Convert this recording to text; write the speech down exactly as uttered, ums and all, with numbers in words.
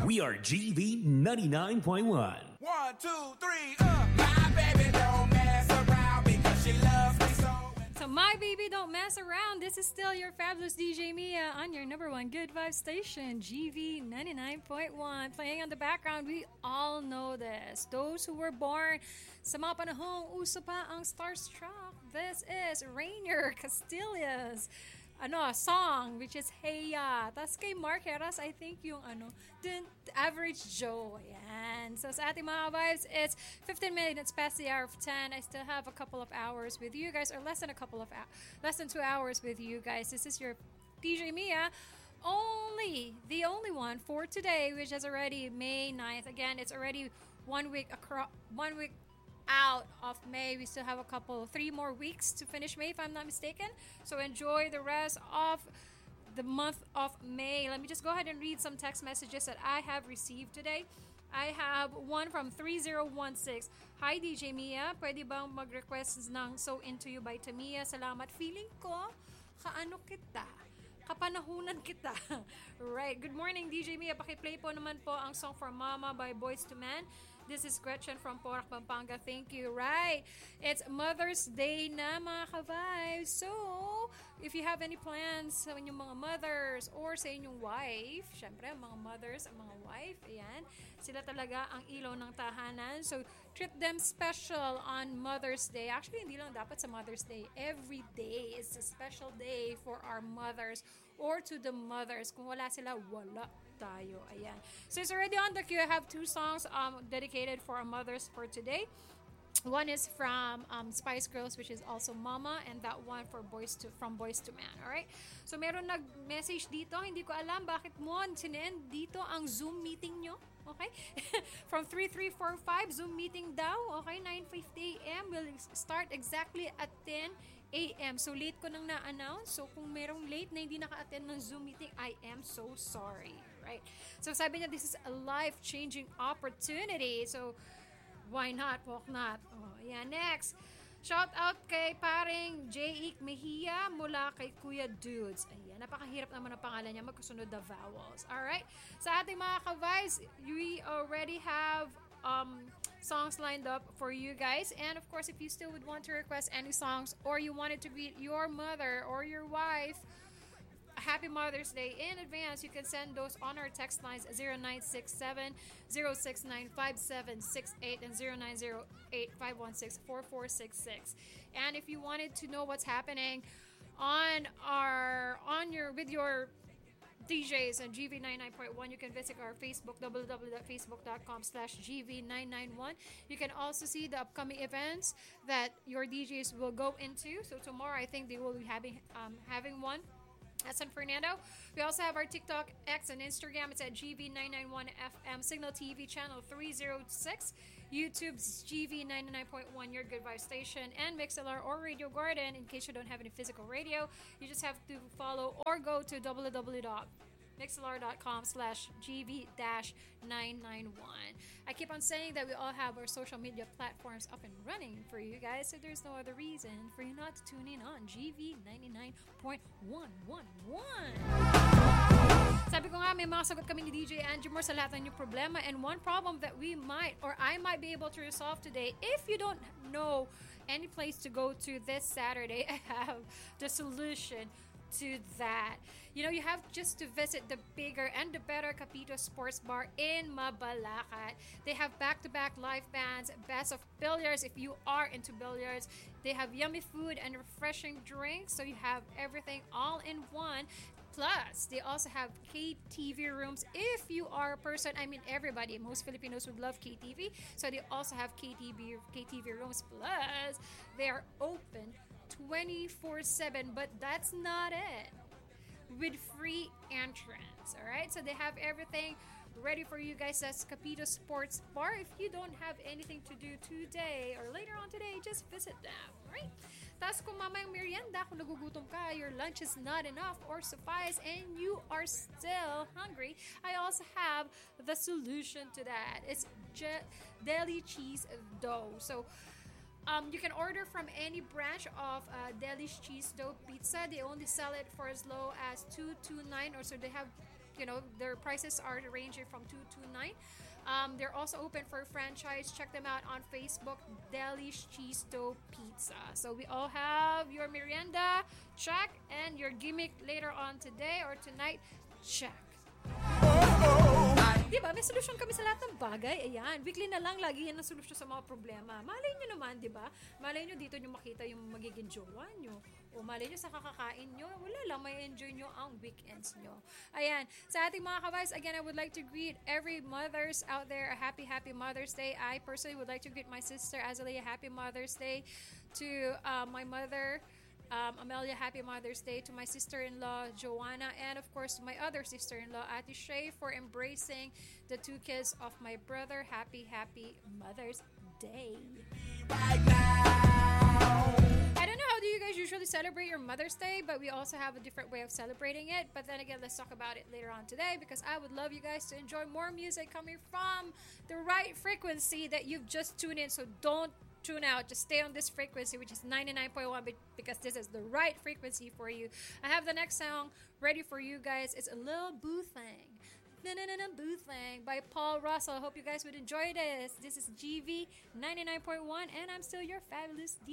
We are G V ninety-nine point one. One, two, three, uh. My baby don't mess around because she loves me so. So my baby don't mess around. This is still your fabulous D J Mia on your number one good vibe station, G V ninety-nine point one. Playing on the background, we all know this. Those who were born sa mga panahong uso pa ang Starstruck, this is Rainier Castillas ano, song, which is Hey Ya. Tapos kay Mark Heras, I think yung ano, dun, Average Joe. Ayan. So sa ating mga vibes, it's fifteen minutes past the hour of ten. I still have a couple of hours with you guys, or less than a couple of hours, less than two hours with you guys. This is your D J Mia. Only, the only one for today, which is already May ninth. Again, it's already one week across, one week out of May. We still have a couple, three more weeks to finish May, if I'm not mistaken. So enjoy the rest of the month of May. Let me just go ahead and read some text messages that I have received today. I have one from three zero one six. Hi, D J Mia. Pwede bang mag-request ng So Into You by Tamia? Salamat. Feeling ko, kaano kita? Kapanahunan kita. Right. Good morning, D J Mia. Pakiplay po naman po ang song for Mama by Boys to Men. This is Gretchen from Porac, Pampanga. Thank you. Right. It's Mother's Day na, mga ka-vibes. So, if you have any plans sa inyong mga mothers or sa inyong wife, syempre, mga mothers, ang mga wife, ayan, sila talaga ang ilaw ng tahanan. So, treat them special on Mother's Day. Actually, hindi lang dapat sa Mother's Day. Every day is a special day for our mothers or to the mothers. Kung wala sila, wala tayo. Ayan. So, it's already on the queue. I have two songs um, dedicated for our mothers for today. One is from um, Spice Girls, which is also Mama, and that one for Boys to from Boys to Men. Alright? So, meron nag-message dito. Hindi ko alam bakit mo sinend dito ang Zoom meeting nyo. Okay? From three three four five, Zoom meeting daw. Okay? nine fifty a.m. will start exactly at ten a.m. So, late ko nang na-announce. So, kung merong late na hindi naka-attend ng Zoom meeting, I am so sorry. Right? So, sabi niya, this is a life-changing opportunity. So, why not? Walk not. Oh, yeah. Next, shout out kay paring J. Ike Mejia mula kay Kuya Dudes. Ayan, napakahirap naman ang pangalan niya. Magkasunod na vowels. Alright? Sa ating mga ka-vibes, we already have um, songs lined up for you guys. And of course, if you still would want to request any songs or you wanted to greet your mother or your wife, Happy Mother's Day in advance, you can send those on our text lines zero nine six seven, zero six nine five seven six eight and zero nine zero eight, five one six, four four six six. And if you wanted to know what's happening on our on your with your D Js and G V ninety-nine point one, you can visit our Facebook, w w w dot facebook dot com slash G V nine nine one. You can also see the upcoming events that your D Js will go into. So tomorrow, I think they will be having um, having one at San Fernando. We also have our TikTok, X, and Instagram. It's at G V nine nine one F M, Signal T V channel three oh six, YouTube's G V ninety-nine point one, your good vibe station, and Mixlr or Radio Garden. In case you don't have any physical radio, you just have to follow or go to w w w dot mixlr dot com slash G V nine nine one. I keep on saying that we all have our social media platforms up and running for you guys, so there's no other reason for you not to tune in on G V ninety-nine point one one one. Sabi ko nga, may mga sagot kami ni D J Angie Moore sa lahat ng inyong problema, and one problem that we might or I might be able to resolve today, if you don't know any place to go to this Saturday, I have the solution to that. You know, you have just to visit the bigger and the better Capito Sports Bar in Mabalacat. They have back-to-back live bands, best of billiards if you are into billiards. They have yummy food and refreshing drinks, so you have everything all in one. Plus, they also have K T V rooms if you are a person, I mean everybody, most Filipinos would love K T V, so they also have K T V, K T V rooms. Plus, they are open twenty-four seven, but that's not it. With free entrance, all right? So they have everything ready for you guys. That's Capito Sports Bar. If you don't have anything to do today or later on today, just visit them, right? Tapos kung mamayang merienda, kung nagugutom ka, your lunch is not enough or suffice, and you are still hungry, I also have the solution to that. It's Je- deli cheese dough. So Um, you can order from any branch of uh, Deli's Cheese Dough Pizza. They only sell it for as low as two hundred twenty-nine, or so they have You know, their prices are ranging from two to nine. Um, they're also open for franchise. Check them out on Facebook, Delish Cheese Dough Pizza. So we all have your merienda, check, and your gimmick later on today or tonight, check. Diba, may solusyon kami sa lahat ng bagay. Ayan, weekly na lang, lagi yan ang solusyon sa mga problema. Malay nyo naman, diba? Malay nyo dito nyo makita yung magiging jowa nyo. O malay nyo sa kakakain nyo, wala lang, may enjoy nyo ang weekends nyo. Ayan, sa ating mga kabais, again, I would like to greet every mothers out there a happy, happy Mother's Day. I personally would like to greet my sister, Azalea, happy Mother's Day. To uh, my mother, Um, Amelia, happy Mother's Day. To my sister-in-law, Joanna, and of course to my other sister-in-law, Ate Shay, for embracing the two kids of my brother. Happy, happy Mother's Day. Right now. I don't know how do you guys usually celebrate your Mother's Day, but we also have a different way of celebrating it. But then again, let's talk about it later on today, because I would love you guys to enjoy more music coming from the right frequency that you've just tuned in. So don't tune out, just stay on this frequency, which is ninety-nine point one, because this is the right frequency for you. I have the next song ready for you guys. It's a little boo thing, na-na-na-na boo thing by Paul Russell. I hope you guys would enjoy this. This is G V ninety-nine point one, and I'm still your fabulous D J.